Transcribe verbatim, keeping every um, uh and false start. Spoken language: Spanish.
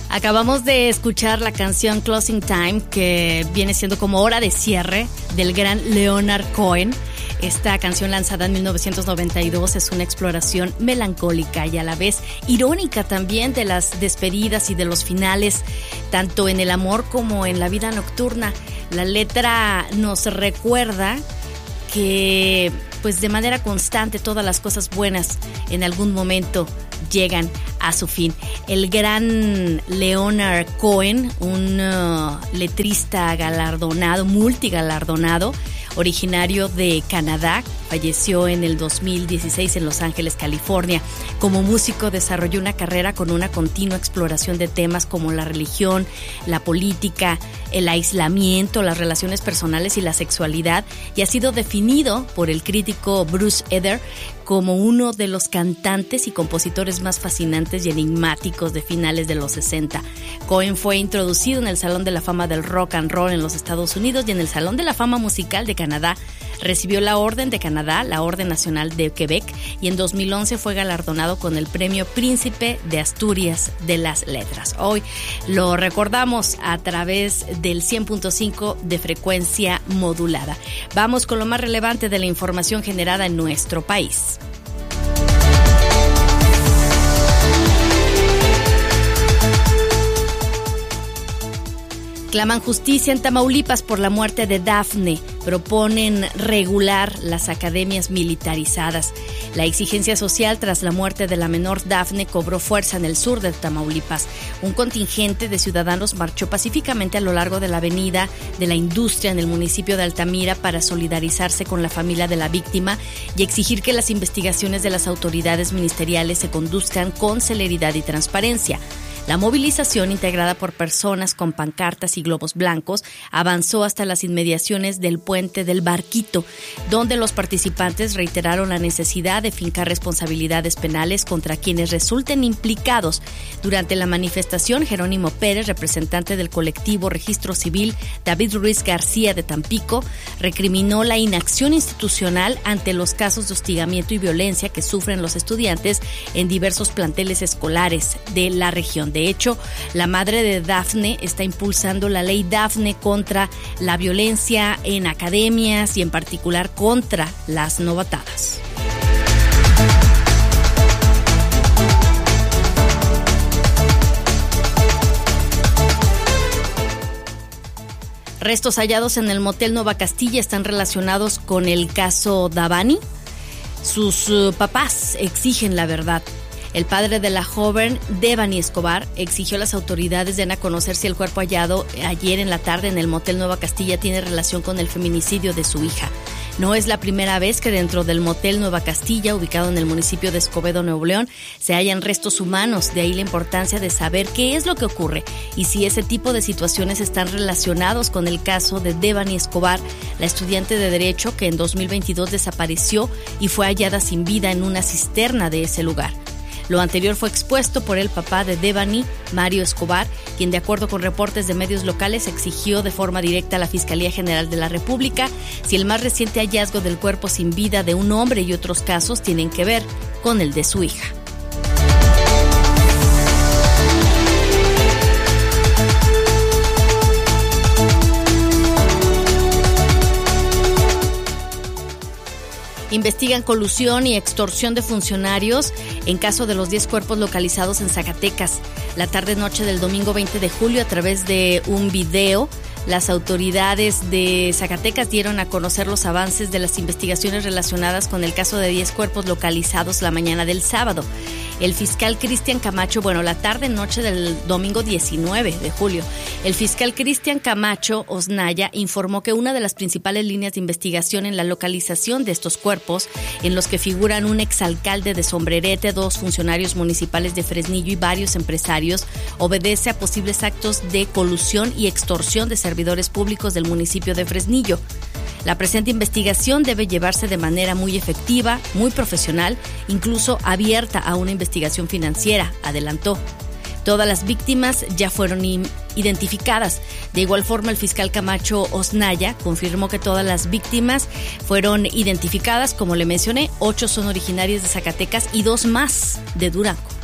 Acabamos de escuchar la canción Closing Time, que viene siendo como hora de cierre, del gran Leonard Cohen. Esta canción, lanzada en mil novecientos noventa y dos, es una exploración melancólica y a la vez irónica también de las despedidas y de los finales, tanto en el amor como en la vida nocturna. La letra nos recuerda que, pues, de manera constante todas las cosas buenas en algún momento llegan a su fin. El gran Leonard Cohen, un uh, letrista galardonado, multigalardonado, originario de Canadá, falleció en el dos mil dieciséis en Los Ángeles, California. Como músico desarrolló una carrera con una continua exploración de temas como la religión, la política, el aislamiento, las relaciones personales y la sexualidad, y ha sido definido por el crítico Bruce Eder como uno de los cantantes y compositores más fascinantes y enigmáticos de finales de los sesenta. Cohen fue introducido en el Salón de la Fama del Rock and Roll en los Estados Unidos y en el Salón de la Fama Musical de Canadá. Recibió la Orden de Canadá, la Orden Nacional de Quebec, y en dos mil once fue galardonado con el Premio Príncipe de Asturias de las Letras. Hoy lo recordamos a través del cien punto cinco de frecuencia modulada. Vamos con lo más relevante de la información generada en nuestro país. Claman justicia en Tamaulipas por la muerte de Dafne. Proponen regular las academias militarizadas. La exigencia social tras la muerte de la menor Dafne cobró fuerza en el sur de Tamaulipas. Un contingente de ciudadanos marchó pacíficamente a lo largo de la avenida de la Industria en el municipio de Altamira para solidarizarse con la familia de la víctima y exigir que las investigaciones de las autoridades ministeriales se conduzcan con celeridad y transparencia. La movilización, integrada por personas con pancartas y globos blancos, avanzó hasta las inmediaciones del puente del Barquito, donde los participantes reiteraron la necesidad de fincar responsabilidades penales contra quienes resulten implicados. Durante la manifestación, Jerónimo Pérez, representante del colectivo Registro Civil David Ruiz García de Tampico, recriminó la inacción institucional ante los casos de hostigamiento y violencia que sufren los estudiantes en diversos planteles escolares de la región. De hecho, la madre de Dafne está impulsando la ley Dafne contra la violencia en academias y en particular contra las novatadas. Restos hallados en el motel Nueva Castilla están relacionados con el caso Davani. Sus uh, papás exigen la verdad. El padre de la joven, Devani Escobar, exigió a las autoridades den a conocer si el cuerpo hallado ayer en la tarde en el motel Nueva Castilla tiene relación con el feminicidio de su hija. No es la primera vez que dentro del motel Nueva Castilla, ubicado en el municipio de Escobedo, Nuevo León, se hallan restos humanos. De ahí la importancia de saber qué es lo que ocurre y si ese tipo de situaciones están relacionados con el caso de Devani Escobar, la estudiante de Derecho que en dos mil veintidós desapareció y fue hallada sin vida en una cisterna de ese lugar. Lo anterior fue expuesto por el papá de Devani, Mario Escobar, quien, de acuerdo con reportes de medios locales, exigió de forma directa a la Fiscalía General de la República si el más reciente hallazgo del cuerpo sin vida de un hombre y otros casos tienen que ver con el de su hija. Investigan colusión y extorsión de funcionarios en caso de los diez cuerpos localizados en Zacatecas. La tarde-noche del domingo veinte de julio, a través de un video, las autoridades de Zacatecas dieron a conocer los avances de las investigaciones relacionadas con el caso de diez cuerpos localizados la mañana del sábado. El fiscal Cristian Camacho, bueno, la tarde-noche del domingo diecinueve de julio, el fiscal Cristian Camacho Osnaya informó que una de las principales líneas de investigación en la localización de estos cuerpos, en los que figuran un exalcalde de Sombrerete, dos funcionarios municipales de Fresnillo y varios empresarios, obedece a posibles actos de colusión y extorsión de servidores públicos del municipio de Fresnillo. La presente investigación debe llevarse de manera muy efectiva, muy profesional, incluso abierta a una investigación financiera, adelantó. Todas las víctimas ya fueron identificadas. De igual forma, el fiscal Camacho Osnaya confirmó que todas las víctimas fueron identificadas. Como le mencioné, ocho son originarias de Zacatecas y dos más de Durango.